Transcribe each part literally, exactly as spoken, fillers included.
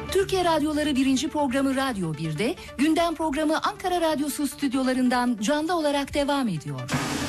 Türkiye Radyoları birinci programı Radyo bir'de, gündem programı Ankara Radyosu stüdyolarından canlı olarak devam ediyor.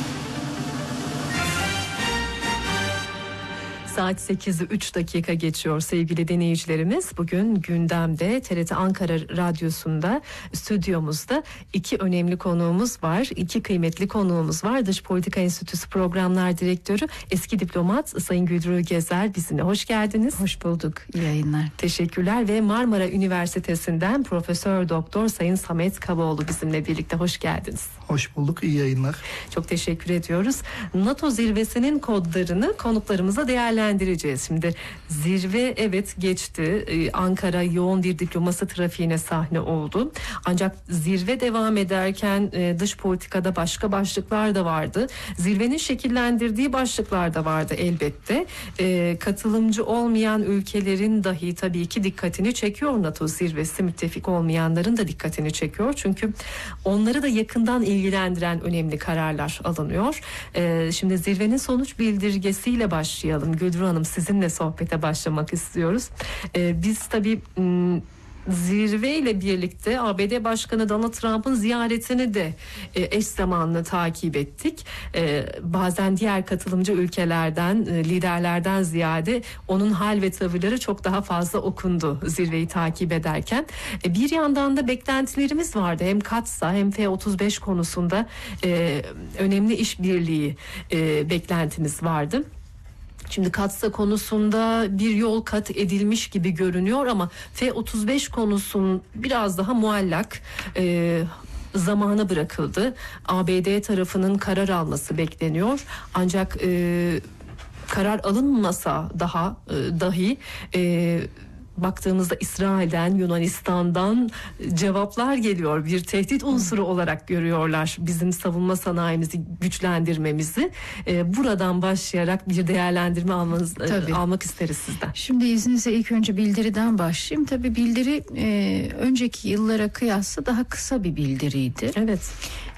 Saat sekizi üç dakika geçiyor sevgili dinleyicilerimiz. Bugün gündemde T R T Ankara Radyosu'nda stüdyomuzda iki önemli konuğumuz var. İki kıymetli konuğumuz var. Dış Politika Enstitüsü Programlar Direktörü, eski diplomat Sayın Güdrü Gezer bizimle. Hoş geldiniz. Hoş bulduk. İyi yayınlar. Teşekkürler ve Marmara Üniversitesi'nden Profesör Doktor Sayın Samet Kavaoğlu bizimle birlikte. Hoş geldiniz. Hoş bulduk. İyi yayınlar. Çok teşekkür ediyoruz. NATO zirvesinin kodlarını konuklarımıza değerlendireceğiz. Şimdi zirve evet geçti. Ee, Ankara yoğun bir diplomasi trafiğine sahne oldu. Ancak zirve devam ederken e, dış politikada başka başlıklar da vardı. Zirvenin şekillendirdiği başlıklar da vardı elbette. E, katılımcı olmayan ülkelerin dahi tabii ki dikkatini çekiyor NATO zirvesi. Müttefik olmayanların da dikkatini çekiyor. Çünkü onları da yakından ilgilendiren önemli kararlar alınıyor. E, şimdi zirvenin sonuç bildirgesiyle başlayalım. Güdrü Hanım, sizinle sohbete başlamak istiyoruz. Ee, biz tabii m- zirve ile birlikte A B D Başkanı Donald Trump'ın ziyaretini de e, eş zamanlı takip ettik. E, bazen diğer katılımcı ülkelerden, e, liderlerden ziyade onun hal ve tavırları çok daha fazla okundu zirveyi takip ederken. E, bir yandan da beklentilerimiz vardı. Hem Katsa hem F otuz beş konusunda e, önemli işbirliği e, beklentimiz vardı. Şimdi Katsa konusunda bir yol kat edilmiş gibi görünüyor ama F otuz beş konusunun biraz daha muallak e, zamana bırakıldı. A B D tarafının karar alması bekleniyor. Ancak e, karar alınmasa daha e, dahi e, baktığımızda İsrail'den, Yunanistan'dan cevaplar geliyor. Bir tehdit unsuru olarak görüyorlar bizim savunma sanayimizi güçlendirmemizi. Ee, buradan başlayarak bir değerlendirme almanız, e, almak isteriz sizden. Şimdi izninizle ilk önce bildiriden başlayayım. Tabii bildiri e, önceki yıllara kıyasla daha kısa bir bildiriydi. Evet.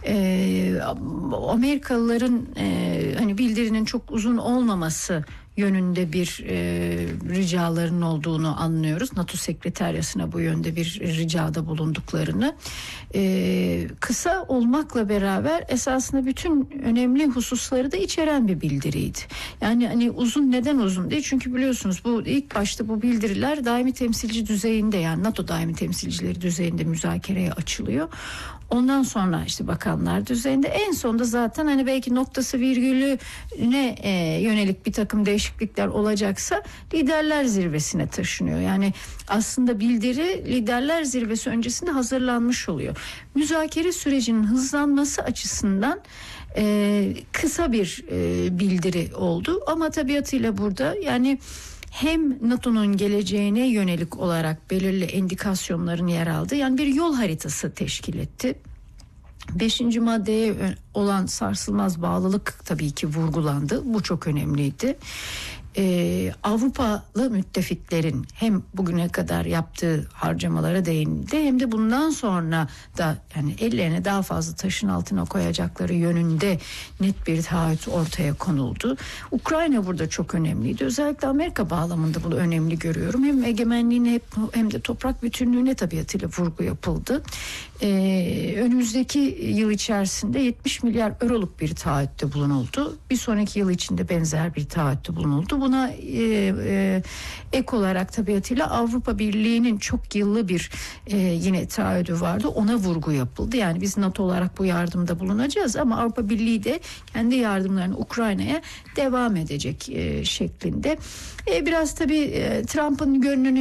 E, Amerikalıların e, hani bildirinin çok uzun olmaması yönünde bir e, ricaların olduğunu anlıyoruz. NATO Sekreteryası'na bu yönde bir ricada bulunduklarını. E, kısa olmakla beraber esasında bütün önemli hususları da içeren bir bildiriydi. Yani hani uzun, neden uzun değil? Çünkü biliyorsunuz bu ilk başta bu bildiriler daimi temsilci düzeyinde, yani NATO daimi temsilcileri düzeyinde müzakereye açılıyor. Ondan sonra işte bakanlar düzeyinde, en sonunda zaten hani belki noktası virgülüne e, yönelik bir takım değişiklikler olacaksa liderler zirvesine taşınıyor. Yani aslında bildiri liderler zirvesi öncesinde hazırlanmış oluyor. Müzakere sürecinin hızlanması açısından e, kısa bir e, bildiri oldu ama tabiatıyla burada yani hem NATO'nun geleceğine yönelik olarak belirli indikasyonların yer aldığı, yani bir yol haritası teşkil etti. Beşinci maddeye olan sarsılmaz bağlılık tabii ki vurgulandı. Bu çok önemliydi. Ee, Avrupalı müttefiklerin hem bugüne kadar yaptığı harcamalara değinildi, hem de bundan sonra da yani ellerine daha fazla taşın altına koyacakları yönünde net bir taahhüt ortaya konuldu. Ukrayna burada çok önemliydi. Özellikle Amerika bağlamında bunu önemli görüyorum. Hem egemenliğine hem de toprak bütünlüğüne tabiatıyla vurgu yapıldı. Ee, önümüzdeki yıl içerisinde yetmiş milyar euroluk bir taahhütte bulunuldu. Bir sonraki yıl içinde benzer bir taahhütte bulunuldu. Buna e, e, ek olarak tabiatıyla Avrupa Birliği'nin çok yıllı bir e, yine taahhüdü vardı. Ona vurgu yapıldı. Yani biz NATO olarak bu yardımda bulunacağız ama Avrupa Birliği de kendi yardımlarını Ukrayna'ya devam edecek e, şeklinde. E, biraz tabii e, Trump'ın gönlünü